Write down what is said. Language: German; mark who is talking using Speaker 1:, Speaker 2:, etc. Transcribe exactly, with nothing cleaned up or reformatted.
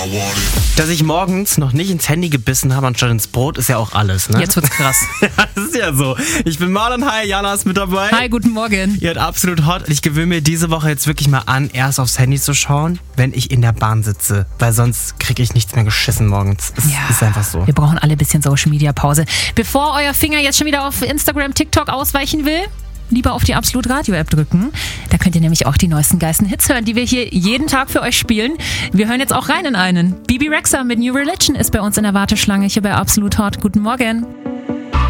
Speaker 1: Dass ich morgens noch nicht ins Handy gebissen habe anstatt ins Brot, ist ja auch alles, ne?
Speaker 2: Jetzt wird's krass.
Speaker 1: Das ist ja so. Ich bin Marlon, hi, Jana ist mit dabei.
Speaker 2: Hi, guten Morgen.
Speaker 1: Ihr hört absolut hot. Ich gewöhne mir diese Woche jetzt wirklich mal an, erst aufs Handy zu schauen, wenn ich in der Bahn sitze. Weil sonst kriege ich nichts mehr geschissen morgens. Es
Speaker 2: Ja,
Speaker 1: ist einfach so.
Speaker 2: Wir brauchen alle ein bisschen Social Media Pause. Bevor euer Finger jetzt schon wieder auf Instagram, TikTok ausweichen will, lieber auf die Absolut Radio App drücken. Da könnt ihr nämlich auch die neuesten geilsten Hits hören, die wir hier jeden Tag für euch spielen. Wir hören jetzt auch rein in einen. Bibi Rexha mit New Religion ist bei uns in der Warteschlange hier bei Absolut Hot. Guten Morgen.